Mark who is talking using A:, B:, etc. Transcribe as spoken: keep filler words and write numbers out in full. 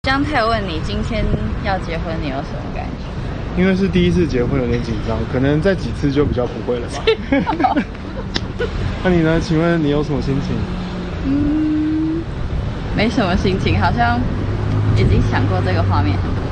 A: 江太问你今天要结婚，你有什么感觉？
B: 因为是第一次结婚，有点紧张，可能再几次就比较不会了吧。那你呢？请问你有什么心情？
A: 嗯，没什么心情，好像已经想过这个画面很多